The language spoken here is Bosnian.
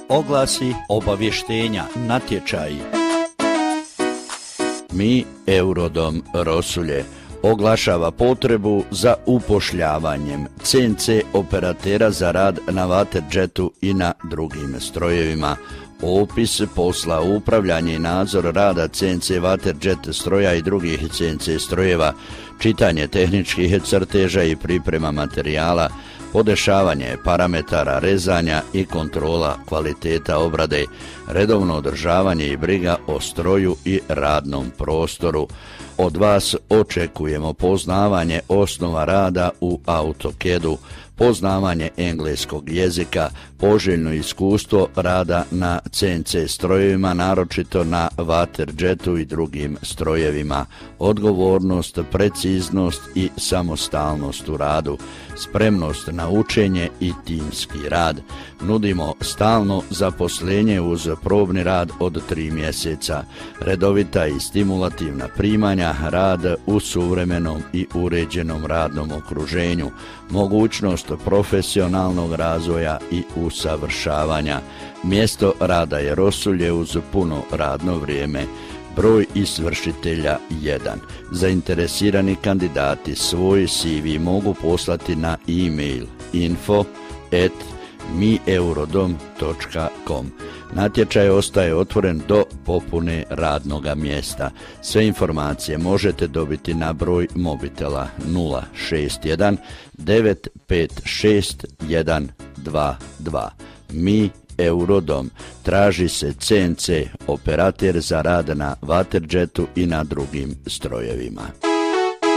Oglasi, obavještenja, natječaji. Mi, Eurodom Rosulje, oglašava potrebu za upošljavanjem CNC operatera za rad na vaterđetu i na drugim strojevima. Opis posla, upravljanje i nadzor rada CNC vaterđet stroja i drugih CNC strojeva, čitanje tehničkih crteža i priprema materijala, podešavanje parametara rezanja i kontrola kvaliteta obrade, redovno održavanje i briga o stroju i radnom prostoru. Od vas očekujemo poznavanje osnova rada u AutoCAD-u, poznavanje engleskog jezika, poželjno iskustvo rada na CNC strojevima, naročito na vaterđetu i drugim strojevima, odgovornost, preciznost i samostalnost u radu, spremnost na učenje i timski rad. Nudimo stalno zaposlenje uz probni rad od 3 mjeseca, redovita i stimulativna primanja, rad u suvremenom i uređenom radnom okruženju, mogućnost profesionalnog razvoja i usavršavanja. Mjesto rada je Rosulje uz puno radno vrijeme. Broj izvršitelja 1. Zainteresirani kandidati svoj CV mogu poslati na e-mail info@mieurodom.com. Natječaj ostaje otvoren do popune radnoga mjesta. Sve informacije možete dobiti na broj mobitela 061 956 122. Mi Eurodom, traži se CNC operater za rad na vaterđetu i na drugim strojevima.